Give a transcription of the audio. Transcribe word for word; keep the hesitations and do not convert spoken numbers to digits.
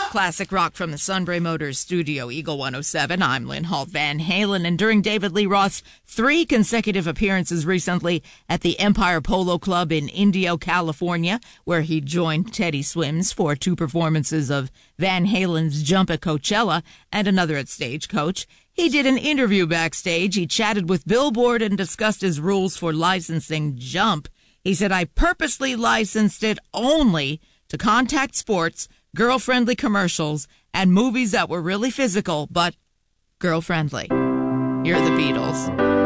Classic rock from the Sunbury Motors studio, Eagle one oh seven. I'm Lynn Hall Van Halen, and during David Lee Roth's three consecutive appearances recently at the Empire Polo Club in Indio, California, where he joined Teddy Swims for two performances of Van Halen's Jump at Coachella and another at Stagecoach, he did an interview backstage. He chatted with Billboard and discussed his rules for licensing Jump. He said, "I purposely licensed it only to contact sports, girl-friendly commercials, and movies that were really physical, but girl-friendly." You're the Beatles.